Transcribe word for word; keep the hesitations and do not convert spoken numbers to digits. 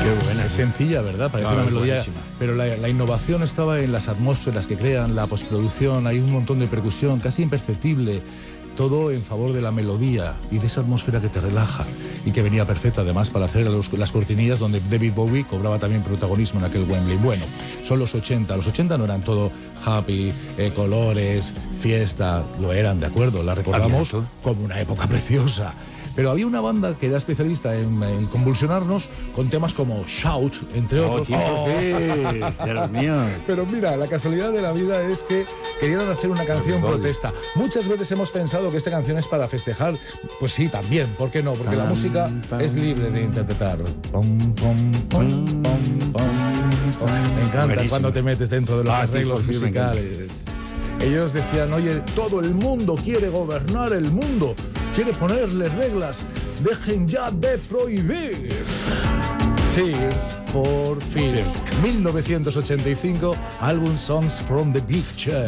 Qué buena. Es sencilla, ¿verdad? Parece No, una es melodía. buenísima. Pero la, la innovación estaba en las atmósferas que crean, la postproducción, hay un montón de percusión, casi imperceptible. Todo en favor de la melodía y de esa atmósfera que te relaja y que venía perfecta además para hacer los, las cortinillas donde David Bowie cobraba también protagonismo en aquel Wembley. Bueno, son los ochenta. Los ochenta no eran todo happy, eh, colores, fiesta, lo eran, de acuerdo, la recordamos como una época preciosa. Pero había una banda que era especialista en, en convulsionarnos con temas como Shout, entre Oh, otros. tiempo feliz, de los míos. Pero mira, la casualidad de la vida es que querían hacer una canción protesta. Muchas veces hemos pensado que esta canción es para festejar. Pues sí, también, ¿por qué no? Porque la música es libre de interpretar. Pom, pom, pom, pom, pom, pom. Me encanta Buenísimo. cuando te metes dentro de los Ah, arreglos sí, sí, me encanta. musicales. Ellos decían, oye, todo el mundo quiere gobernar el mundo, quiere ponerle reglas, dejen ya de prohibir. Tears for Fears, mil novecientos ochenta y cinco, álbum Songs from the Big Chair.